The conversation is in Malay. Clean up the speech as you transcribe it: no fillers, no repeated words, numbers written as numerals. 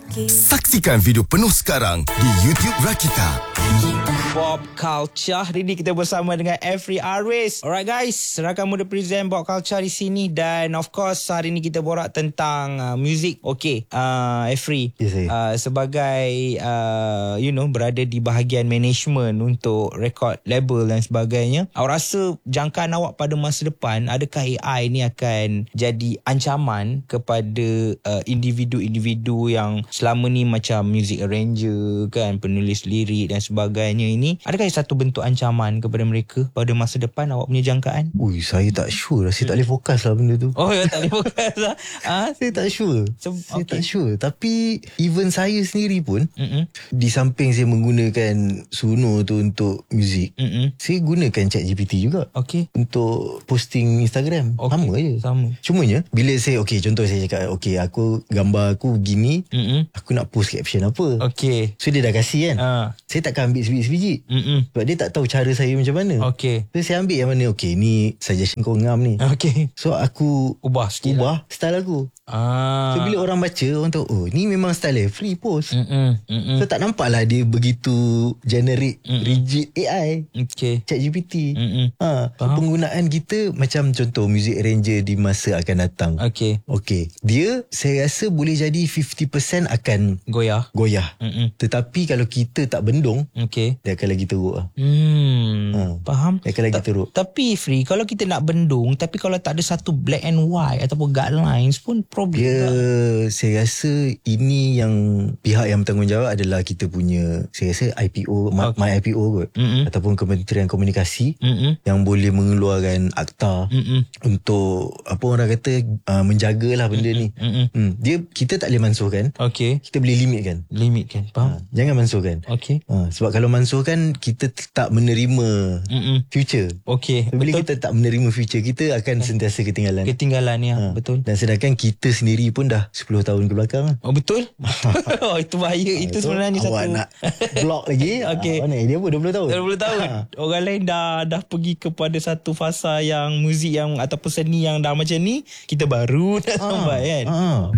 Saksikan video penuh sekarang di YouTube Rakita. Pop Culture. Hari ini kita bersama dengan Every Arwis. Alright guys, rakan muda present Pop Culture di sini. Dan of course hari ini kita borak tentang music. Okay, Every, sebagai berada di bahagian management untuk record label dan sebagainya, awak rasa jangkaan awak pada masa depan, adakah AI ni akan jadi ancaman kepada individu-individu yang selama ni macam music arranger kan, penulis lirik dan sebagainya ini, adakah satu bentuk ancaman kepada mereka pada masa depan? Awak punya jangkaan? Saya tak sure lah. Saya tak boleh fokus lah benda tu. Oh, tak boleh fokus lah. Saya tak sure. Saya tak sure. Tapi even saya sendiri pun, di samping saya menggunakan Suno tu untuk muzik, saya gunakan ChatGPT juga. Untuk posting Instagram. Sama je. Cumanya bila saya, contoh saya cakap, aku gambar aku begini, aku nak post caption apa. So dia dah kasih kan. Saya takkan ambil sebiji-sebiji. Sebab dia tak tahu cara saya macam mana. So saya ambil yang mana, ni suggestion kau ngam ni. So aku ubah style aku. So bila orang baca, orang tahu, ni memang style free post. So tak nampak lah dia begitu generic, rigid AI. ChatGPT. Penggunaan kita macam contoh music arranger di masa akan datang. Dia saya rasa boleh jadi 50% akan goyah. Tetapi kalau kita tak bendung, dia akan lagi teruk lah. Faham? Dia akan lagi teruk. Tapi Free, kalau kita nak bendung, tapi kalau tak ada satu black and white ataupun guidelines pun problem saya rasa ini yang pihak yang bertanggungjawab adalah kita punya, saya rasa IPO, My IPO kot, ataupun Kementerian Komunikasi, yang boleh mengeluarkan akta untuk apa orang kata, menjagalah benda ni. Kita tak boleh mansuhkan. Kita boleh limitkan. Faham? Jangan mansuhkan. Sebab kalau mansuhkan, kita tak menerima future. Bila kita tak menerima future, kita akan sentiasa ketinggalan. Betul. Dan sedangkan kita sendiri pun dah 10 tahun ke belakang. Betul. Itu bahaya. Itu sebenarnya awak satu. nak block lagi. Mana dia pun 20 tahun. Orang lain dah pergi kepada satu fasa yang muzik yang ataupun seni yang dah macam ni, kita baru dah sampai kan.